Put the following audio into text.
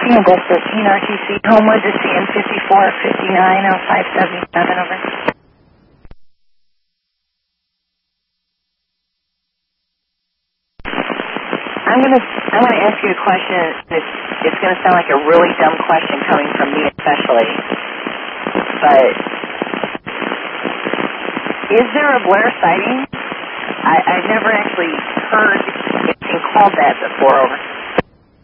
Kansas 15 RTC, Homewood to CN 5459 on 577, over. I'm gonna ask you a question. It's gonna sound like a really dumb question coming from me especially, but is there a Blair sighting? I've never actually heard it being called that before, over.